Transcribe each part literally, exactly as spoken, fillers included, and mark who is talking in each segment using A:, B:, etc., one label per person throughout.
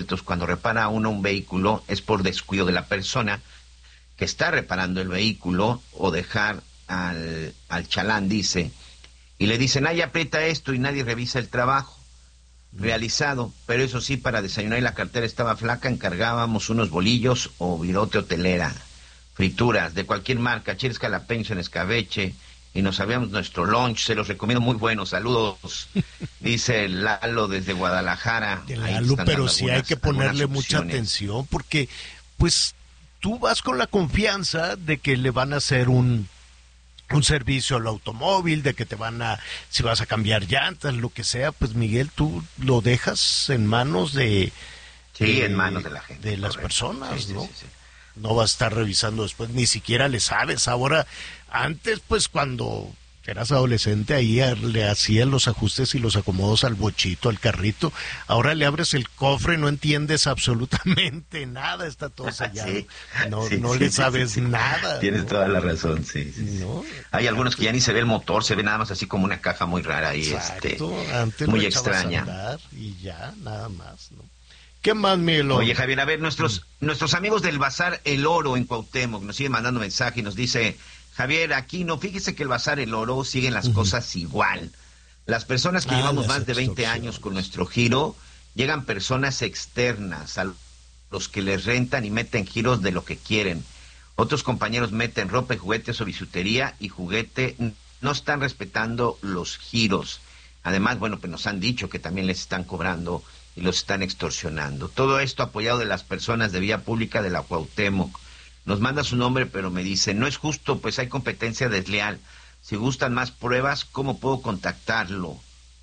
A: Entonces, cuando repara uno un vehículo, es por descuido de la persona que está reparando el vehículo, o dejar al, al chalán, dice, y le dicen, ay, aprieta esto, y nadie revisa el trabajo realizado. Pero eso sí, para desayunar y la cartera estaba flaca, encargábamos unos bolillos o virote o telera, frituras de cualquier marca, chiles jalapeños en escabeche, y nos sabíamos nuestro lunch. Se los recomiendo, muy buenos. Saludos, dice Lalo desde Guadalajara.
B: De Lalo, pero sí hay que ponerle mucha atención, porque pues tú vas con la confianza de que le van a hacer un un servicio al automóvil, de que te van a, si vas a cambiar llantas, lo que sea, pues Miguel, tú lo dejas en manos de...
A: Sí,
B: de,
A: en manos de la gente.
B: De las personas,
A: sí,
B: ¿no?
A: Sí, sí, sí.
B: No vas a estar revisando después, ni siquiera le sabes. Ahora, antes, pues cuando eras adolescente, ahí le hacías los ajustes y los acomodos al bochito, al carrito. Ahora le abres el cofre y no entiendes absolutamente nada, está todo sellado. Sí, no
A: sí,
B: no
A: sí,
B: le
A: sí,
B: sabes
A: sí, sí.
B: nada.
A: Tienes
B: ¿no?
A: toda la razón, sí. sí,
B: ¿No?
A: sí. Hay algunos que ya ni se ve el motor, se ve nada más así como una caja muy rara ahí,
B: Exacto,
A: este,
B: antes
A: muy
B: lo echabas
A: extraña.
B: a andar y ya, nada más, ¿no? ¿Qué más, Miguel?
A: Oye, Javier, a ver, nuestros, mm. nuestros amigos del Bazar El Oro en Cuauhtémoc nos siguen mandando mensaje y nos dice... Javier, aquí no, fíjese que el Bazar El Oro siguen las uh-huh. cosas igual. Las personas que ah, llevamos más de veinte años con nuestro giro, llegan personas externas a los que les rentan y meten giros de lo que quieren. Otros compañeros meten ropa y juguetes o bisutería y juguete, no están respetando los giros. Además, bueno, pues nos han dicho que también les están cobrando y los están extorsionando. Todo esto apoyado de las personas de vía pública de la Cuauhtémoc. Nos manda su nombre, pero me dice, no es justo, pues hay competencia desleal. Si gustan más pruebas, ¿cómo puedo contactarlo?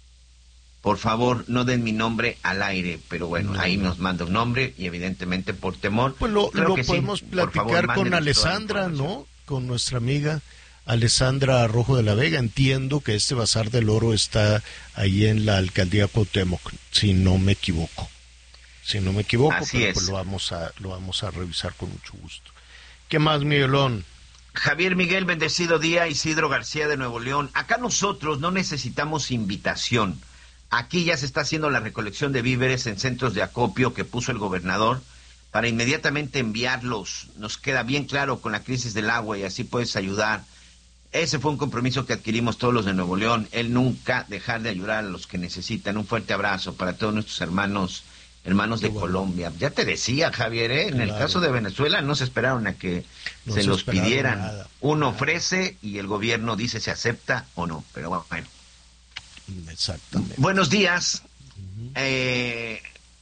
A: Por favor, no den mi nombre al aire, pero bueno, no, ahí no. nos manda un nombre y evidentemente por temor.
B: Pues lo,
A: creo
B: lo
A: que
B: podemos
A: sí.
B: platicar favor, con Alessandra, ¿no? Con nuestra amiga Alessandra Rojo de la Vega. Entiendo que este Bazar del Oro está ahí en la alcaldía Cuauhtémoc, si no me equivoco. Si no me equivoco,
A: Así
B: pero
A: es.
B: Pues lo vamos a, lo vamos a revisar con mucho gusto. ¿Qué más, Miguelón?
A: Javier Miguel, bendecido día, Isidro García de Nuevo León. Acá nosotros no necesitamos invitación. Aquí ya se está haciendo la recolección de víveres en centros de acopio que puso el gobernador para inmediatamente enviarlos. Nos queda bien claro con la crisis del agua y así puedes ayudar. Ese fue un compromiso que adquirimos todos los de Nuevo León. El nunca dejar de ayudar a los que necesitan. Un fuerte abrazo para todos nuestros hermanos hermanos de bueno. Colombia. Ya te decía, Javier, ¿eh? en claro. el caso de Venezuela no se esperaron a que no se, se los pidieran. Nada. Uno nada. ofrece y el gobierno dice si acepta o no. Pero bueno.
B: Exactamente.
A: Buenos días. Uh-huh. Eh,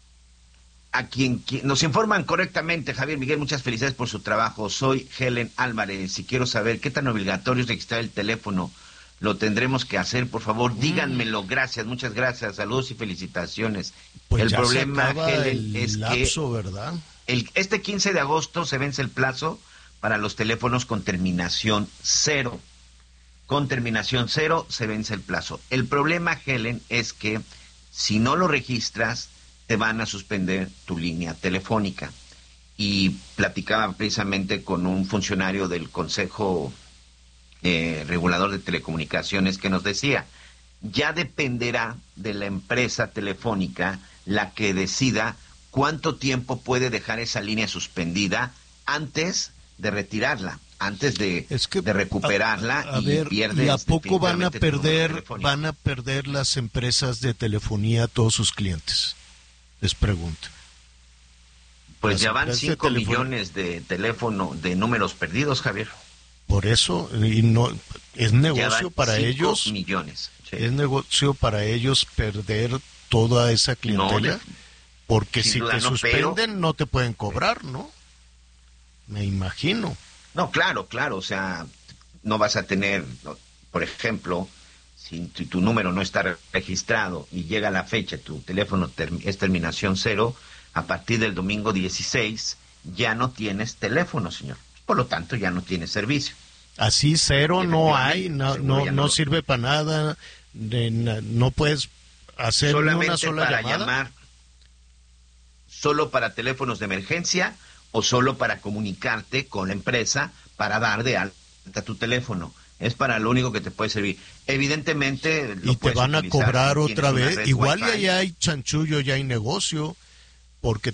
A: a quien, quien nos informan correctamente, Javier Miguel, muchas felicidades por su trabajo. Soy Helen Álvarez y quiero saber qué tan obligatorio es registrar el teléfono. Lo tendremos que hacer, por favor, mm. díganmelo. Gracias, muchas gracias, saludos y felicitaciones.
B: Pues
A: el
B: ya
A: problema,
B: se
A: Helen,
B: el
A: es
B: lapso,
A: que
B: ¿verdad?
A: El, este quince de agosto se vence el plazo para los teléfonos con terminación cero. Con terminación cero se vence el plazo. El problema, Helen, es que si no lo registras, te van a suspender tu línea telefónica. Y platicaba precisamente con un funcionario del Consejo Eh, regulador de telecomunicaciones que nos decía, ya dependerá de la empresa telefónica la que decida cuánto tiempo puede dejar esa línea suspendida antes de retirarla, antes de,
B: es que,
A: de recuperarla
B: a, a
A: y
B: ver,
A: pierdes.
B: ¿y a poco van a perder van a perder las empresas de telefonía a todos sus clientes? Les pregunto.
A: Pues las ya van cinco millones de teléfono de números perdidos, Javier.
B: Por eso, y no es negocio para ellos.
A: millones. Sí.
B: Es negocio para ellos perder toda esa clientela, no, de, porque si te no, suspenden pero, no te pueden cobrar, ¿no? Me imagino.
A: No, claro, claro, o sea, no vas a tener, por ejemplo, si tu, tu número no está registrado y llega la fecha, tu teléfono ter, es terminación cero, a partir del domingo dieciséis ya no tienes teléfono, señor. Por lo tanto, ya no tiene servicio.
B: Así cero no hay, no no, no, no sirve para nada, de, no puedes hacer
A: solamente
B: ni una sola
A: para
B: llamada.
A: Llamar, solo para teléfonos de emergencia o solo para comunicarte con la empresa para dar de alta tu teléfono. Es para lo único que te puede servir. Evidentemente, lo
B: y te van a cobrar
A: si
B: otra vez. Igual
A: Wi-Fi.
B: ya hay chanchullo, ya hay negocio. porque